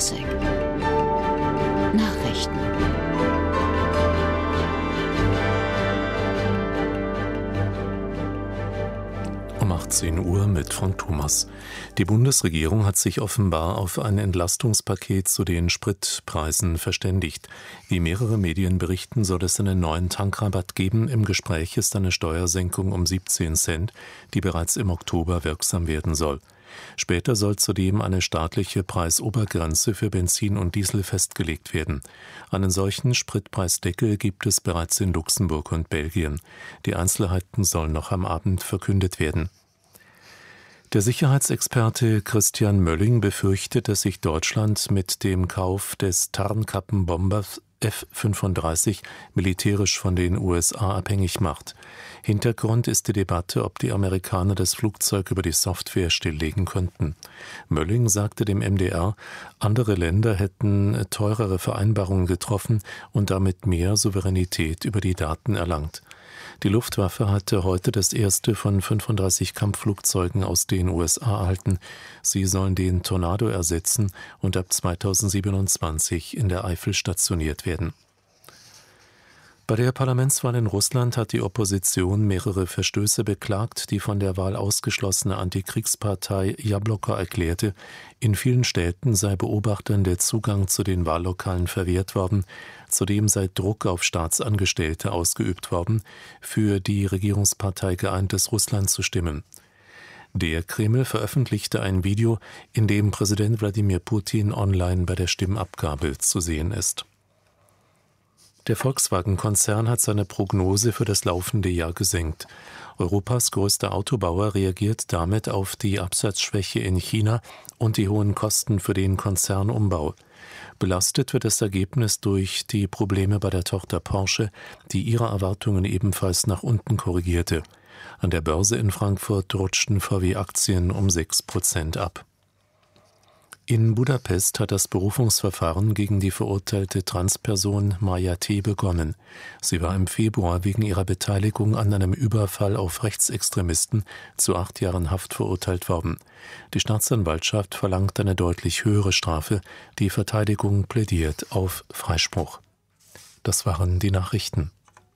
Klassik Nachrichten. Um 18 Uhr mit Frank Thomas. Die Bundesregierung hat sich offenbar auf ein Entlastungspaket zu den Spritpreisen verständigt. Wie mehrere Medien berichten, soll es einen neuen Tankrabatt geben. Im Gespräch ist eine Steuersenkung um 17 Cent, die bereits im Oktober wirksam werden soll. Später soll zudem eine staatliche Preisobergrenze für Benzin und Diesel festgelegt werden. Einen solchen Spritpreisdeckel gibt es bereits in Luxemburg und Belgien. Die Einzelheiten sollen noch am Abend verkündet werden. Der Sicherheitsexperte Christian Mölling befürchtet, dass sich Deutschland mit dem Kauf des Tarnkappenbombers F-35 militärisch von den USA abhängig macht. Hintergrund ist die Debatte, ob die Amerikaner das Flugzeug über die Software stilllegen könnten. Mölling sagte dem MDR, andere Länder hätten teurere Vereinbarungen getroffen und damit mehr Souveränität über die Daten erlangt. Die Luftwaffe hatte heute das erste von 35 Kampfflugzeugen aus den USA erhalten. Sie sollen den Tornado ersetzen und ab 2027 in der Eifel stationiert werden. Bei der Parlamentswahl in Russland hat die Opposition mehrere Verstöße beklagt. Die von der Wahl ausgeschlossene Antikriegspartei Jabloko erklärte, in vielen Städten sei Beobachtern der Zugang zu den Wahllokalen verwehrt worden. Zudem sei Druck auf Staatsangestellte ausgeübt worden, für die Regierungspartei Geeintes Russland zu stimmen. Der Kreml veröffentlichte ein Video, in dem Präsident Wladimir Putin online bei der Stimmabgabe zu sehen ist. Der Volkswagen-Konzern hat seine Prognose für das laufende Jahr gesenkt. Europas größter Autobauer reagiert damit auf die Absatzschwäche in China und die hohen Kosten für den Konzernumbau. Belastet wird das Ergebnis durch die Probleme bei der Tochter Porsche, die ihre Erwartungen ebenfalls nach unten korrigierte. An der Börse in Frankfurt rutschten VW-Aktien um 6% ab. In Budapest hat das Berufungsverfahren gegen die verurteilte Transperson Maja T. begonnen. Sie war im Februar wegen ihrer Beteiligung an einem Überfall auf Rechtsextremisten zu 8 Jahren Haft verurteilt worden. Die Staatsanwaltschaft verlangt eine deutlich höhere Strafe. Die Verteidigung plädiert auf Freispruch. Das waren die Nachrichten.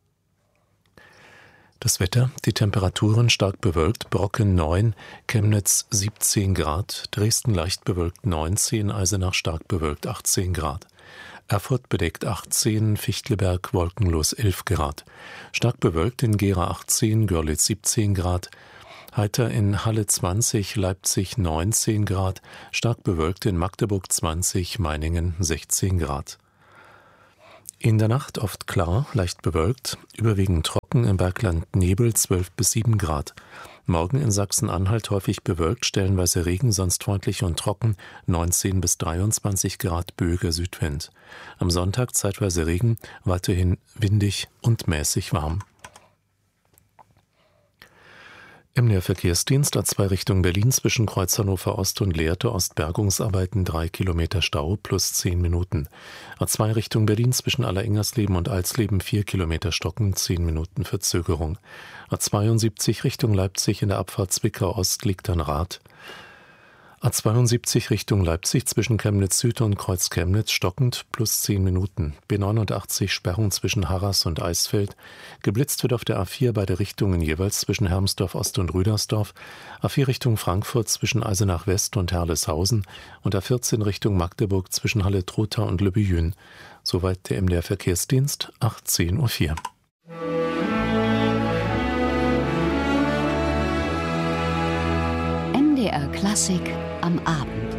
Das Wetter, die Temperaturen stark bewölkt, Brocken 9, Chemnitz 17 Grad, Dresden leicht bewölkt 19, Eisenach stark bewölkt 18 Grad. Erfurt bedeckt 18, Fichtelberg wolkenlos 11 Grad. Stark bewölkt in Gera 18, Görlitz 17 Grad. Heiter in Halle 20, Leipzig 19 Grad. Stark bewölkt in Magdeburg 20, Meiningen 16 Grad. In der Nacht oft klar, leicht bewölkt, überwiegend trocken, im Bergland Nebel 12 bis 7 Grad. Morgen in Sachsen-Anhalt häufig bewölkt, stellenweise Regen, sonst freundlich und trocken, 19 bis 23 Grad, böiger Südwind. Am Sonntag zeitweise Regen, weiterhin windig und mäßig warm. MDR Verkehrsdienst A2 Richtung Berlin zwischen Kreuz Hannover Ost und Lehrte Ost Bergungsarbeiten 3 Kilometer Stau plus 10 Minuten. A2 Richtung Berlin zwischen Alleringmersleben und Alsleben 4 Kilometer Stocken, 10 Minuten Verzögerung. A72 Richtung Leipzig in der Abfahrt Zwickau Ost liegt ein Rad. A72 Richtung Leipzig zwischen Chemnitz Süd und Kreuz Chemnitz stockend plus 10 Minuten. B89 Sperrung zwischen Harras und Eisfeld. Geblitzt wird auf der A4 beide Richtungen jeweils zwischen Hermsdorf Ost und Rüdersdorf. A4 Richtung Frankfurt zwischen Eisenach West und Herleshausen. Und A14 Richtung Magdeburg zwischen Halle-Trotha und Le Buyün. Soweit der MDR Verkehrsdienst, 18:04 Uhr. MDR Klassik am Abend.